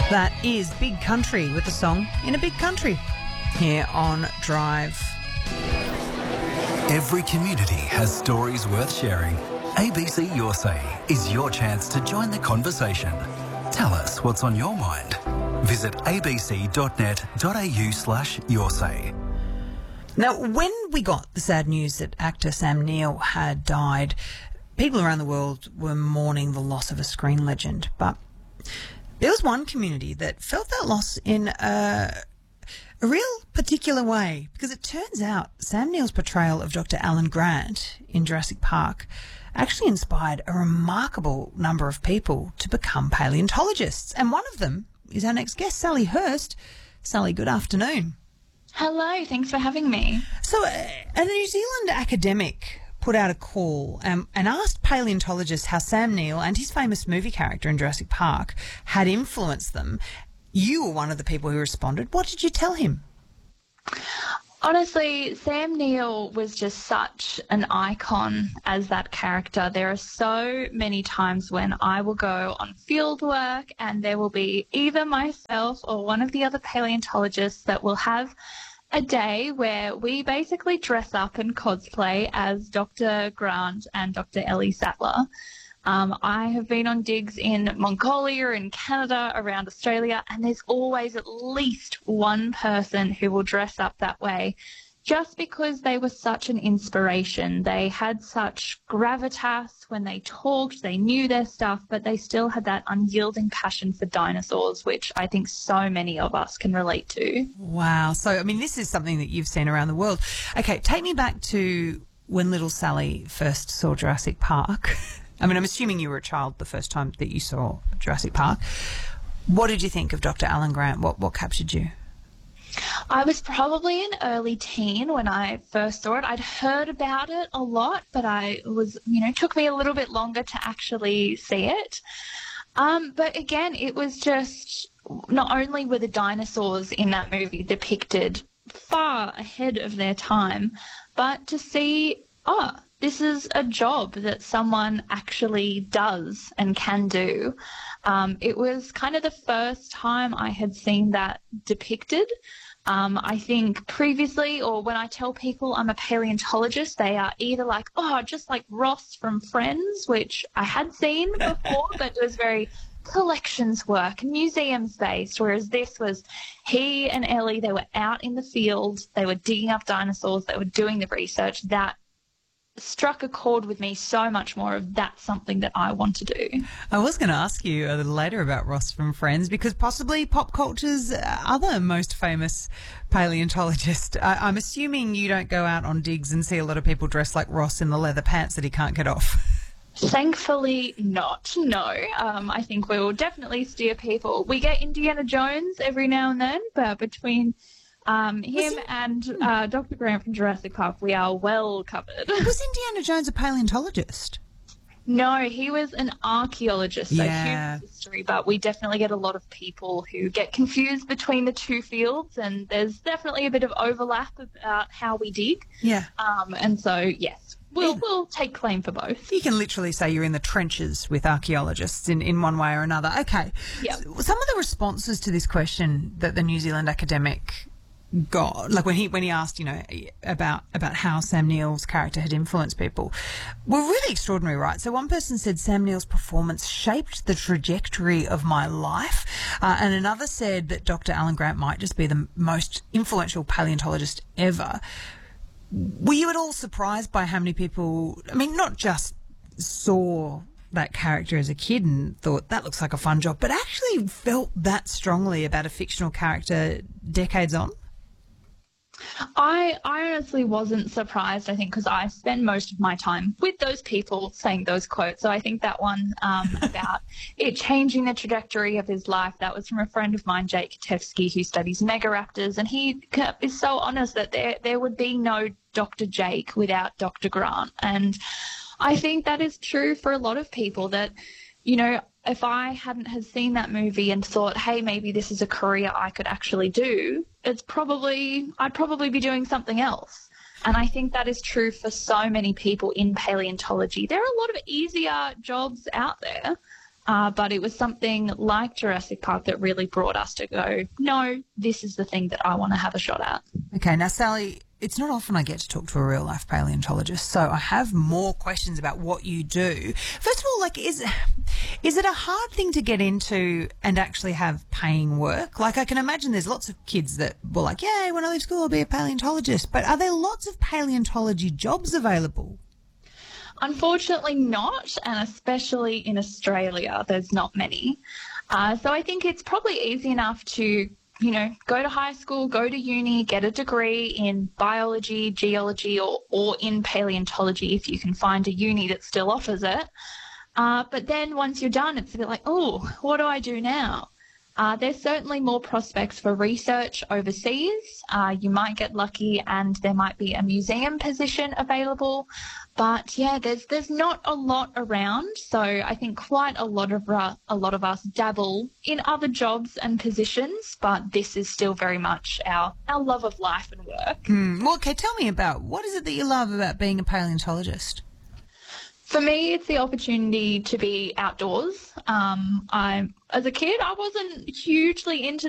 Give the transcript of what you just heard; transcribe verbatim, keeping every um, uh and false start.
That is Big Country with the song In a Big Country here on Drive. Every community has stories worth sharing. A B C Your Say is your chance to join the conversation. Tell us what's on your mind. Visit abc.net.au slash your say. Now, when we got the sad news that actor Sam Neill had died, people around the world were mourning the loss of a screen legend. But there was one community that felt that loss in a, a real particular way, because it turns out Sam Neill's portrayal of Doctor Alan Grant in Jurassic Park actually inspired a remarkable number of people to become paleontologists. And one of them is our next guest, Sally Hurst. Sally, good afternoon. Hello, thanks for having me. So uh, a New Zealand academic put out a call um, and asked paleontologists how Sam Neill and his famous movie character in Jurassic Park had influenced them. You were one of the people who responded. What did you tell him? Honestly, Sam Neill was just such an icon as that character. There are so many times when I will go on field work and there will be either myself or one of the other paleontologists that will have a day where we basically dress up and cosplay as Doctor Grant and Doctor Ellie Sattler. Um, I have been on digs in Mongolia, in Canada, around Australia, and there's always at least one person who will dress up that way just because they were such an inspiration. They had such gravitas when they talked, they knew their stuff, but they still had that unyielding passion for dinosaurs, which I think so many of us can relate to. Wow. So, I mean, this is something that you've seen around the world. Okay, take me back to when little Sally first saw Jurassic Park. I mean, I'm assuming you were a child the first time that you saw Jurassic Park. What did you think of Doctor Alan Grant? What what captured you? I was probably an early teen when I first saw it. I'd heard about it a lot, but I was, you know, took me a little bit longer to actually see it. Um, but again, it was just, not only were the dinosaurs in that movie depicted far ahead of their time, but to see, oh, this is a job that someone actually does and can do. Um, it was kind of the first time I had seen that depicted. Um, I think previously, or when I tell people I'm a paleontologist, they are either like, oh, just like Ross from Friends, which I had seen before, but it was very collections work, museums based, whereas this was he and Ellie, they were out in the field, they were digging up dinosaurs, they were doing the research. That struck a chord with me so much more of that's something that I want to do. I was going to ask you a little later about Ross from Friends, because possibly pop culture's other most famous paleontologist. I, I'm assuming you don't go out on digs and see a lot of people dressed like Ross in the leather pants that he can't get off. Thankfully not, no. Um, I think we will definitely steer people. We get Indiana Jones every now and then, but between Um, him he, and uh, Doctor Grant from Jurassic Park, we are well covered. Was Indiana Jones a paleontologist? No, he was an archaeologist, so yeah. human history, but we definitely get a lot of people who get confused between the two fields, and there's definitely a bit of overlap about how we dig. Yeah. Um, and so, yes, we'll, we'll take claim for both. You can literally say you're in the trenches with archaeologists in, in one way or another. Okay. Yep. Some of the responses to this question that the New Zealand academic got, like when he when he asked, you know, about about how Sam Neill's character had influenced people, were really extraordinary, right? So one person said Sam Neill's performance shaped the trajectory of my life, uh, and another said that Doctor Alan Grant might just be the most influential paleontologist ever. Were you at all surprised by how many people, I mean, not just saw that character as a kid and thought that looks like a fun job, but actually felt that strongly about a fictional character decades on? I, I honestly wasn't surprised, I think, because I spend most of my time with those people saying those quotes. So I think that one um, about it changing the trajectory of his life, that was from a friend of mine, Jake Katevsky, who studies megaraptors, and he is so honest that there, there would be no Doctor Jake without Doctor Grant. And I think that is true for a lot of people, that, you know, if I hadn't have seen that movie and thought, hey, maybe this is a career I could actually do, it's probably, I'd probably be doing something else. And I think that is true for so many people in paleontology. There are a lot of easier jobs out there. Uh, but it was something like Jurassic Park that really brought us to go, no, this is the thing that I want to have a shot at. Okay, now, Sally, it's not often I get to talk to a real-life paleontologist, so I have more questions about what you do. First of all, like, is is it a hard thing to get into and actually have paying work? Like, I can imagine there's lots of kids that were like, yay, when I leave school I'll be a paleontologist. But are there lots of paleontology jobs available? Unfortunately not, and especially in Australia, there's not many. Uh, so I think it's probably easy enough to, you know, go to high school, go to uni, get a degree in biology, geology, or, or in paleontology if you can find a uni that still offers it. Uh, but then once you're done, it's a bit like, oh, what do I do now? Uh, there's certainly more prospects for research overseas. Uh, you might get lucky and there might be a museum position available. But yeah, there's there's not a lot around. So I think quite a lot of uh, a lot of us dabble in other jobs and positions, but this is still very much our, our love of life and work. Mm. Well, okay, tell me about, what is it that you love about being a paleontologist? For me, it's the opportunity to be outdoors. Um, I, as a kid, I wasn't hugely into